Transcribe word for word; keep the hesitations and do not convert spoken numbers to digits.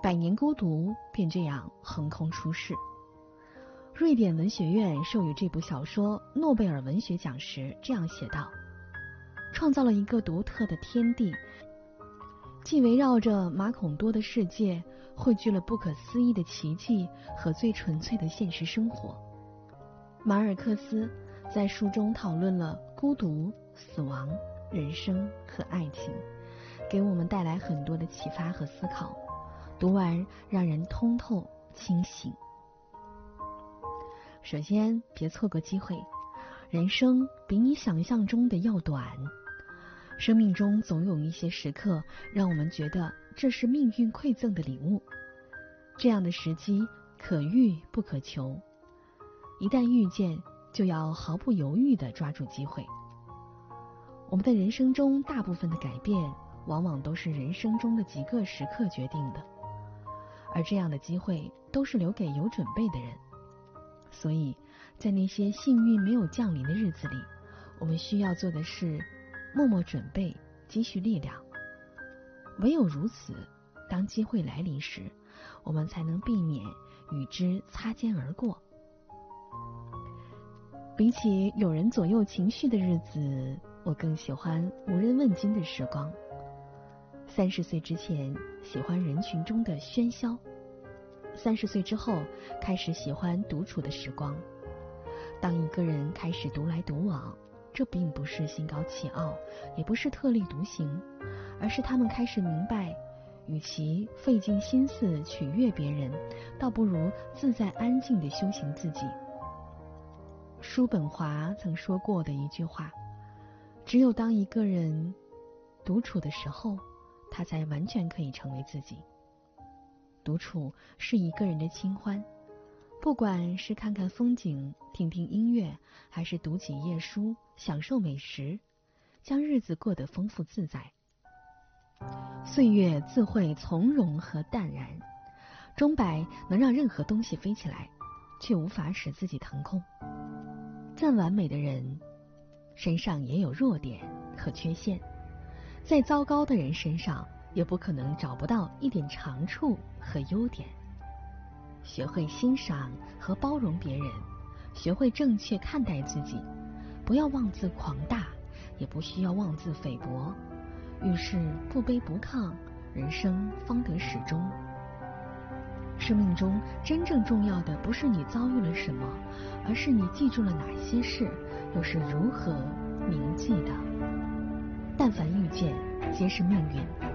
百年孤独便这样横空出世。瑞典文学院授予这部小说诺贝尔文学奖时这样写道：创造了一个独特的天地，既围绕着马孔多的世界汇聚了不可思议的奇迹和最纯粹的现实生活。马尔克斯在书中讨论了孤独、死亡、人生和爱情，给我们带来很多的启发和思考，读完让人通透清醒。首先，别错过机会，人生比你想象中的要短。生命中总有一些时刻让我们觉得这是命运馈赠的礼物，这样的时机可遇不可求，一旦遇见就要毫不犹豫地抓住机会。我们的人生中大部分的改变往往都是人生中的几个时刻决定的，而这样的机会都是留给有准备的人。所以在那些幸运没有降临的日子里，我们需要做的是默默准备，积蓄力量。唯有如此，当机会来临时，我们才能避免与之擦肩而过。比起有人左右情绪的日子，我更喜欢无人问津的时光。三十岁之前喜欢人群中的喧嚣，三十岁之后开始喜欢独处的时光。当一个人开始独来独往，这并不是心高气傲，也不是特立独行，而是他们开始明白，与其费尽心思取悦别人，倒不如自在安静地修行自己。叔本华曾说过的一句话：只有当一个人独处的时候，他才完全可以成为自己。独处是一个人的清欢，不管是看看风景，听听音乐，还是读几页书，享受美食，将日子过得丰富自在。岁月自会从容和淡然，钟摆能让任何东西飞起来，却无法使自己腾空。再完美的人身上也有弱点和缺陷，再糟糕的人身上也不可能找不到一点长处和优点。学会欣赏和包容别人，学会正确看待自己，不要妄自狂大，也不需要妄自菲薄，遇事不卑不亢，人生方得始终。生命中真正重要的不是你遭遇了什么，而是你记住了哪些事，又是如何铭记的。但凡遇见，皆是命运。